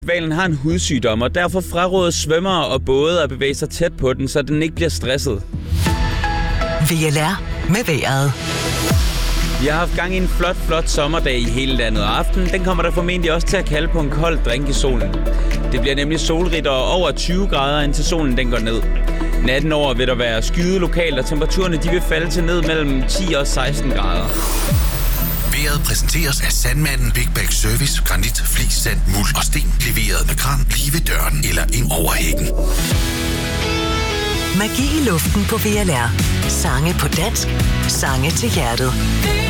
Hvalen har en hudsygdom, og derfor frarådes svømmere og både at bevæge sig tæt på den, så den ikke bliver stresset. VLR med vejret. Vi har haft gang i en flot sommerdag i hele landet, og aftenen den kommer der formentlig også til at kalde på en kold drink i solen. Det bliver nemlig solrigt og over 20 grader, indtil solen den går ned. Natten over vil der være skyet lokalt, og temperaturerne de vil falde til ned mellem 10 og 16 grader. Vejret præsenteres af Sandmanden Big Bag Service, granit, flis, sand, muld og sten, leveret med kran lige ved døren eller ind over hækken. Magi i luften på VLR. Sange på dansk. Sange til hjertet.